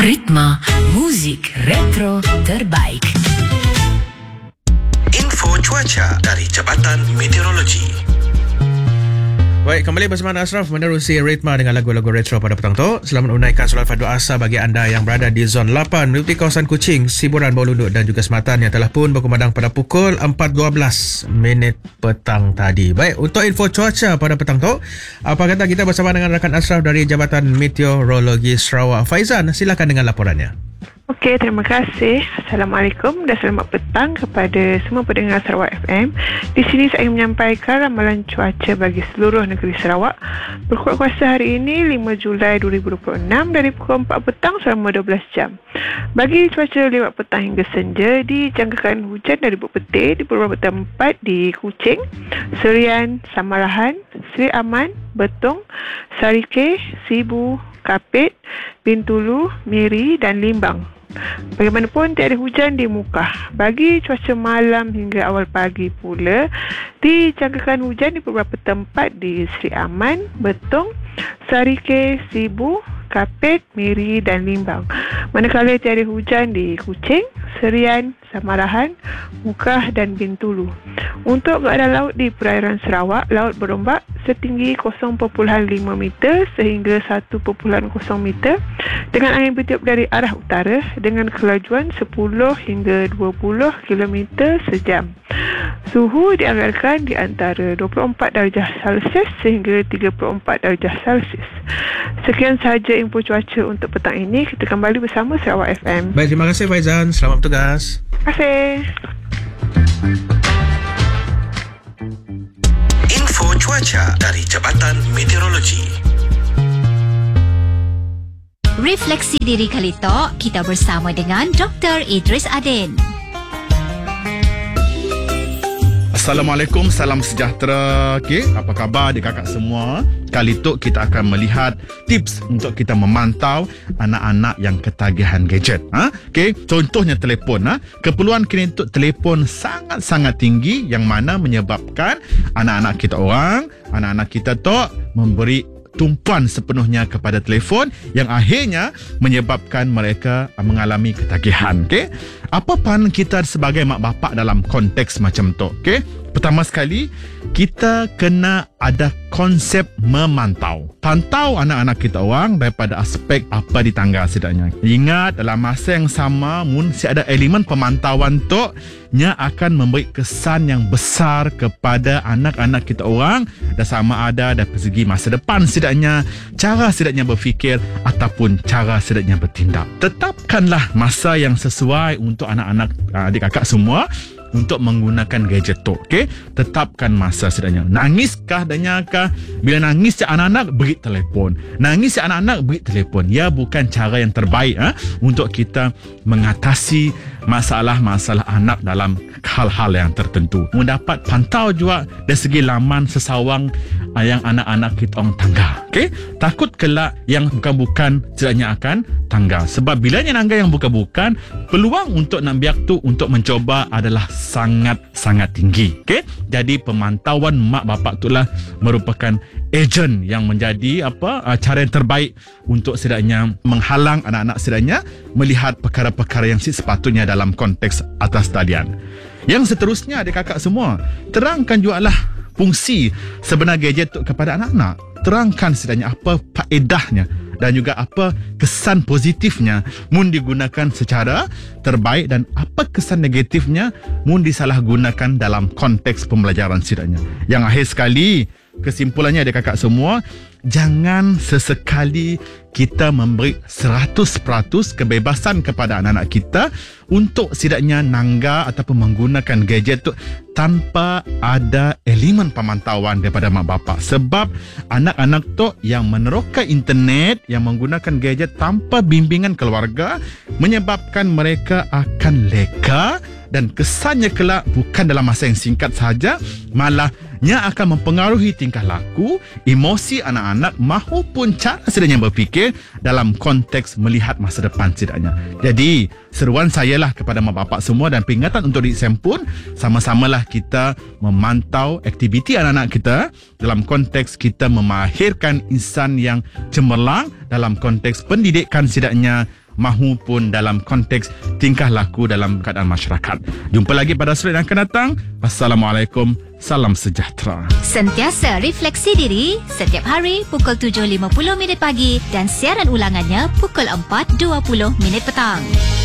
Ritma muzik retro terbaik. Info cuaca dari Jabatan Meteorologi. Baik, kembali bersama Ashraf menerusi ritma dengan lagu-lagu retro pada petang tu. Selamat menunaikan solat fardu asar bagi anda yang berada di zon 8 meliputi kawasan Kuching, Siburan, Bawah Lunduk dan juga Sematan yang telah pun berkumandang pada pukul 4.12 petang tadi. Baik, untuk info cuaca pada petang tu, apa kata kita bersama dengan rakan Ashraf dari Jabatan Meteorologi Sarawak. Faizan, silakan dengan laporannya. Okey, terima kasih. Assalamualaikum dan selamat petang kepada semua pendengar Sarawak FM. Di sini saya ingin menyampaikan ramalan cuaca bagi seluruh negeri Sarawak berkuat kuasa hari ini 5 Julai 2026 dari pukul 4 petang selama 12 jam. Bagi cuaca lewat petang hingga senja, dijangkakan hujan dari Bukit Petir di beberapa tempat di Kuching, Serian, Samarahan, Seri Aman, Betong, Sarike, Sibu, Kapit, Bintulu, Miri dan Limbang. Bagaimanapun tiada hujan di Mukah. Bagi cuaca malam hingga awal pagi pula, dijangkakan hujan di beberapa tempat di Seri Aman, Betong, Sarike, Sibu, Kapit, Miri dan Limbang. Manakala tiada hujan di Kuching, Serian, Samarahan, Mukah dan Bintulu. Untuk keadaan laut di perairan Sarawak, laut berombak setinggi 0.5 meter sehingga 1.0 meter dengan angin bertiup dari arah utara dengan kelajuan 10 hingga 20 km sejam. Suhu dianggarkan di antara 24 darjah Celsius sehingga 34 darjah Celsius. Sekian sahaja info cuaca untuk petang ini. Kita kembali bersama Sarawak FM. Baik, terima kasih Faizan. Selamat bertugas. Terima kasih. Info cuaca dari Jabatan Meteorologi. Refleksi diri kali tok, kita bersama dengan Dr. Idris Adin. Assalamualaikum, salam sejahtera. Okey, apa khabar adik kakak semua? Kali tu kita akan melihat tips untuk kita memantau anak-anak yang ketagihan gadget. Okey, contohnya telefon. Keperluan kini untuk telefon sangat-sangat tinggi yang mana menyebabkan anak-anak kita tu memberi tumpuan sepenuhnya kepada telefon yang akhirnya menyebabkan mereka mengalami ketagihan. Okey, apa peranan kita sebagai mak bapak dalam konteks macam tu? Okey, pertama sekali kita kena ada konsep memantau. Pantau anak-anak kita orang daripada aspek apa di tangga setidaknya. Ingat dalam masa yang sama mesti ada elemen pemantauan tu nya akan memberi kesan yang besar kepada anak-anak kita orang dan sama ada dari segi masa depan setidaknya, cara setidaknya berfikir ataupun cara setidaknya bertindak. Tetapkanlah masa yang sesuai untuk anak-anak adik kakak semua untuk menggunakan gadget tu. Okey, tetapkan masa setidaknya. Nangiskah danyakah? Bila nangis si anak-anak beri telefon. Nangis si anak-anak beri telefon. Ya, bukan cara yang terbaik untuk kita mengatasi masalah-masalah anak dalam hal-hal yang tertentu. Mendapat pantau juga dari segi laman sesawang yang anak-anak kita orang tangga. Okey, takut kelak yang bukan-bukan setidaknya akan tangga. Sebab bilanya nangga yang bukan-bukan, peluang untuk nak biak tu untuk mencoba adalah sangat-sangat tinggi. Okey, jadi pemantauan mak bapak itulah merupakan ejen yang menjadi cara yang terbaik untuk setidaknya menghalang anak-anak setidaknya melihat perkara-perkara yang sepatutnya dalam konteks atas talian. Yang seterusnya adik kakak semua, terangkan jugalah fungsi sebenar gadget tu kepada anak-anak. Terangkan setidaknya apa faedahnya dan juga apa kesan positifnya mun digunakan secara terbaik dan apa kesan negatifnya mun disalahgunakan dalam konteks pembelajaran setidaknya. Yang akhir sekali, kesimpulannya adik kakak semua, jangan sesekali kita memberi 100% kebebasan kepada anak-anak kita untuk setidaknya nangga ataupun menggunakan gadget tu tanpa ada elemen pemantauan daripada mak bapak. Sebab anak-anak tu yang meneroka internet, yang menggunakan gadget tanpa bimbingan keluarga menyebabkan mereka akan leka dan kesannya kelak bukan dalam masa yang singkat sahaja, malahnya akan mempengaruhi tingkah laku, emosi anak-anak maupun cara setidaknya berfikir dalam konteks melihat masa depan setidaknya. Jadi, seruan saya lah kepada mak bapak semua dan peringatan untuk diri saya pun, sama-samalah kita memantau aktiviti anak-anak kita dalam konteks kita memahirkan insan yang cemerlang dalam konteks pendidikan setidaknya mahupun dalam konteks tingkah laku dalam keadaan masyarakat. Jumpa lagi pada slot yang akan datang. Assalamualaikum. Salam sejahtera. Sentiasa refleksi diri setiap hari pukul 7.50 pagi dan siaran ulangannya pukul 4.20 petang.